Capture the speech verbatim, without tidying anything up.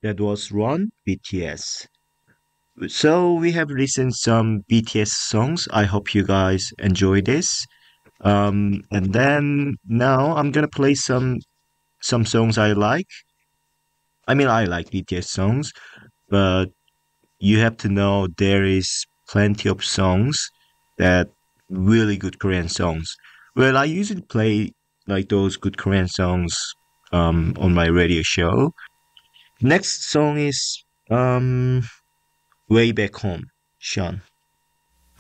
That was Run, B T S. So we have listened some B T S songs. I hope you guys enjoy this. Um, and then now I'm gonna play some some songs I like. I mean, I like B T S songs, but you have to know there is plenty of songs that really good Korean songs. Well, I usually play like those good Korean songs um on my radio show. Next song is um Way Back Home, Sean.